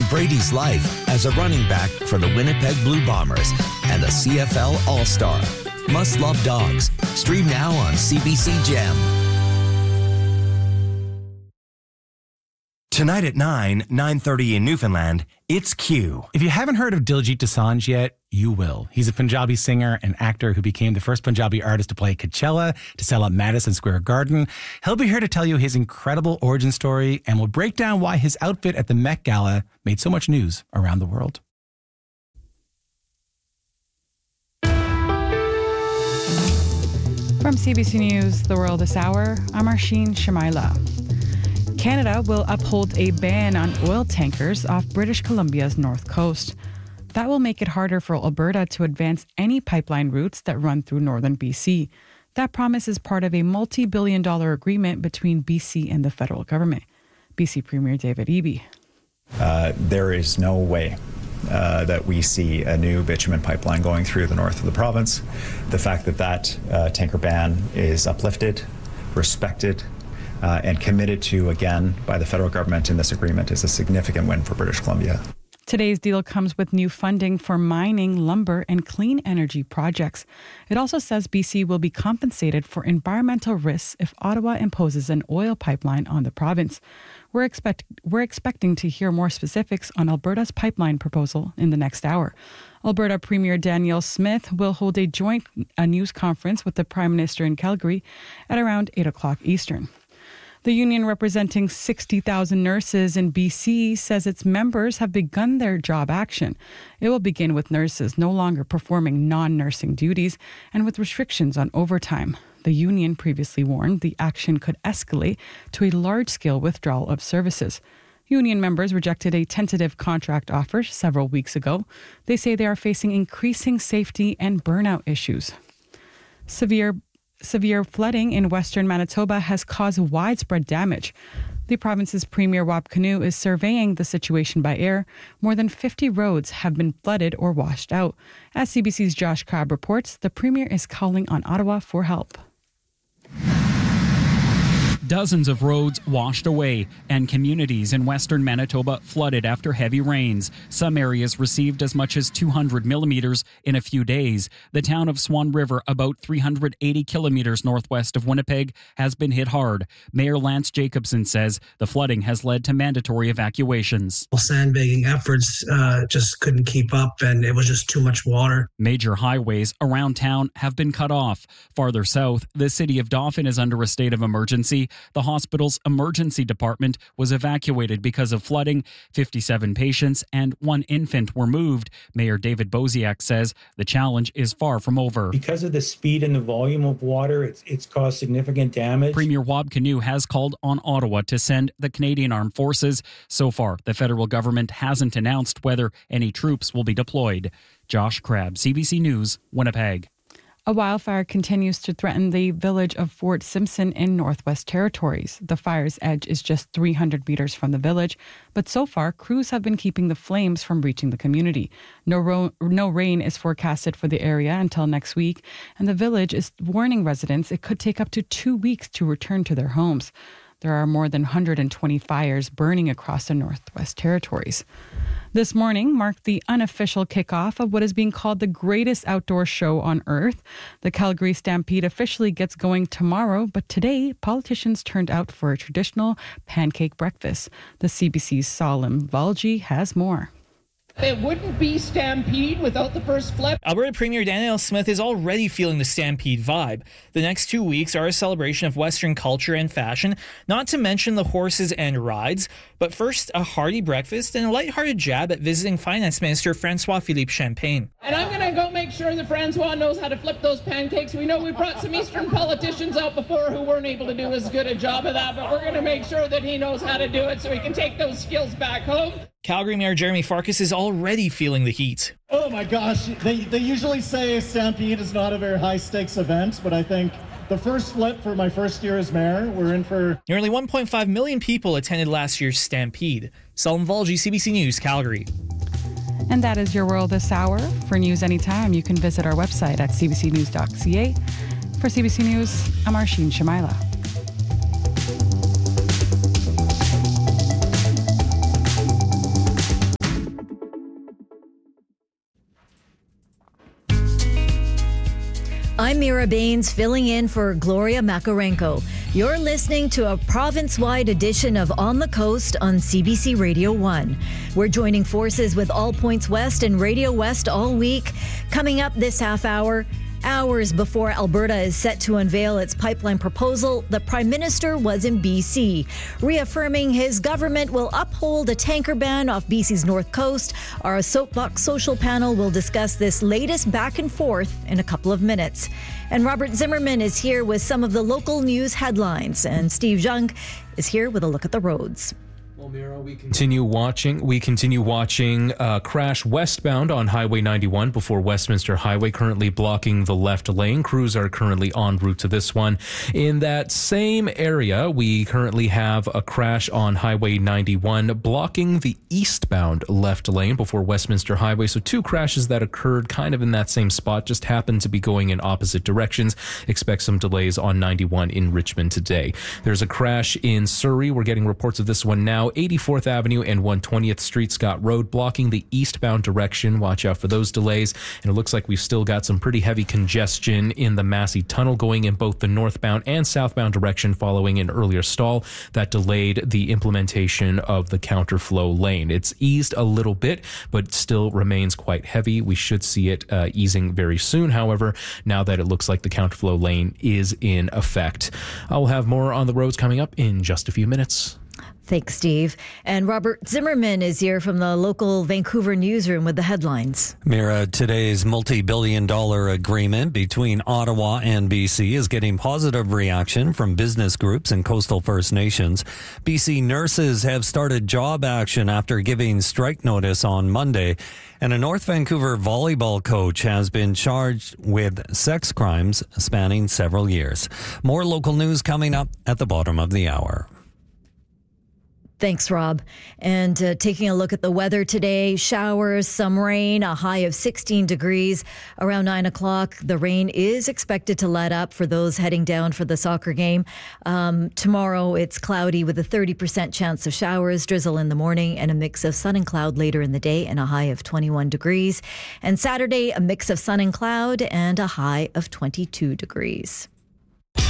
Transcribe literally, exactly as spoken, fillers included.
Brady's life as a running back for the Winnipeg Blue Bombers and a C F L All-Star. Must Love Dogs. Stream now on C B C Gem. Tonight at nine, nine thirty in Newfoundland, it's Q. If you haven't heard of Diljit Dosanjh yet, you will. He's a Punjabi singer and actor who became the first Punjabi artist to play Coachella, to sell out Madison Square Garden. He'll be here to tell you his incredible origin story, and we'll break down why his outfit at the Met Gala made so much news around the world. From C B C News, The World This Hour, I'm Arsheen Shamaila. Canada will uphold a ban on oil tankers off British Columbia's north coast. That will make it harder for Alberta to advance any pipeline routes that run through northern B C. That promise is part of a multi-billion dollar agreement between B C and the federal government. B C Premier David Eby. Uh, there is no way uh, that we see a new bitumen pipeline going through the north of the province. The fact that that uh, tanker ban is uplifted, respected, Uh, and committed to again by the federal government in this agreement is a significant win for British Columbia. Today's deal comes with new funding for mining, lumber, and clean energy projects. It also says B C will be compensated for environmental risks if Ottawa imposes an oil pipeline on the province. We're, expect, we're expecting to hear more specifics on Alberta's pipeline proposal in the next hour. Alberta Premier Danielle Smith will hold a joint a news conference with the Prime Minister in Calgary at around eight o'clock Eastern. The union representing sixty thousand nurses in B C says its members have begun their job action. It will begin with nurses no longer performing non-nursing duties and with restrictions on overtime. The union previously warned the action could escalate to a large-scale withdrawal of services. Union members rejected a tentative contract offer several weeks ago. They say they are facing increasing safety and burnout issues. Severe Severe flooding in western Manitoba has caused widespread damage. The province's Premier Wab Kinew is surveying the situation by air. More than fifty roads have been flooded or washed out. As C B C's Josh Crabb reports, the Premier is calling on Ottawa for help. Dozens of roads washed away and communities in western Manitoba flooded after heavy rains. Some areas received as much as two hundred millimeters in a few days. The town of Swan River, about three hundred eighty kilometers northwest of Winnipeg, has been hit hard. Mayor Lance Jacobson says the flooding has led to mandatory evacuations. Sandbagging efforts uh, just couldn't keep up, and it was just too much water. Major highways around town have been cut off. Farther south, the city of Dauphin is under a state of emergency. The hospital's emergency department was evacuated because of flooding. fifty-seven patients and one infant were moved. Mayor David Boziak says the challenge is far from over. Because of the speed and the volume of water, it's, it's caused significant damage. Premier Wab Kinew has called on Ottawa to send the Canadian Armed Forces. So far, the federal government hasn't announced whether any troops will be deployed. Josh Crabb, C B C News, Winnipeg. A wildfire continues to threaten the village of Fort Simpson in Northwest Territories. The fire's edge is just three hundred meters from the village, but so far, crews have been keeping the flames from reaching the community. No, ro- no rain is forecasted for the area until next week, and the village is warning residents it could take up to two weeks to return to their homes. There are more than one hundred twenty fires burning across the Northwest Territories. This morning marked the unofficial kickoff of what is being called the greatest outdoor show on Earth. The Calgary Stampede officially gets going tomorrow, but today, politicians turned out for a traditional pancake breakfast. The C B C's Salim Valji has more. It wouldn't be Stampede without the first flip. Alberta Premier Danielle Smith is already feeling the Stampede vibe. The next two weeks are a celebration of Western culture and fashion, not to mention the horses and rides. But first, a hearty breakfast and a lighthearted jab at visiting Finance Minister François-Philippe Champagne. And I'm going to go make sure that Francois knows how to flip those pancakes. We know we brought some Eastern politicians out before who weren't able to do as good a job of that, but we're going to make sure that he knows how to do it so he can take those skills back home. Calgary Mayor Jeremy Farkas is already feeling the heat. Oh my gosh, they, they usually say Stampede is not a very high-stakes event, but I think the first flip for my first year as mayor, we're in for... Nearly one point five million people attended last year's Stampede. Salim Valji, C B C News, Calgary. And that is your world this hour. For news anytime, you can visit our website at c b c news dot c a. For C B C News, I'm Arsheen Shamaila. I'm Mira Baines, filling in for Gloria Makarenko. You're listening to a province-wide edition of On the Coast on C B C Radio one. We're joining forces with All Points West and Radio West all week. Coming up this half hour, hours before Alberta is set to unveil its pipeline proposal, the Prime Minister was in B C, reaffirming his government will uphold a tanker ban off B C's north coast. Our Soapbox Social panel will discuss this latest back and forth in a couple of minutes. And Robert Zimmerman is here with some of the local news headlines. And Steve Junk is here with a look at the roads. Well, Mira, we continue watching. We continue watching uh, crash westbound on Highway ninety-one before Westminster Highway, currently blocking the left lane. Crews are currently en route to this one. In that same area, we currently have a crash on Highway ninety-one, blocking the eastbound left lane before Westminster Highway. So two crashes that occurred kind of in that same spot, just happened to be going in opposite directions. Expect some delays on ninety-one in Richmond today. There's a crash in Surrey. We're getting reports of this one now. eighty-fourth Avenue and one hundred twentieth Street Scott Road, blocking the eastbound direction. Watch out for those delays. And it looks like we've still got some pretty heavy congestion in the Massey Tunnel going in both the northbound and southbound direction following an earlier stall that delayed the implementation of the counterflow lane. It's eased a little bit, but still remains quite heavy. We should see it uh, easing very soon, however, now that it looks like the counterflow lane is in effect. I'll have more on the roads coming up in just a few minutes. Thanks, Steve. And Robert Zimmerman is here from the local Vancouver newsroom with the headlines. Mira, today's multi-billion dollar agreement between Ottawa and B C is getting positive reaction from business groups and coastal First Nations. B C nurses have started job action after giving strike notice on Monday. And a North Vancouver volleyball coach has been charged with sex crimes spanning several years. More local news coming up at the bottom of the hour. Thanks, Rob. And uh, taking a look at the weather today, showers, some rain, a high of sixteen degrees. Around nine o'clock, the rain is expected to let up for those heading down for the soccer game. Um, tomorrow, it's cloudy with a thirty percent chance of showers, drizzle in the morning, and a mix of sun and cloud later in the day, and a high of twenty-one degrees. And Saturday, a mix of sun and cloud and a high of twenty-two degrees.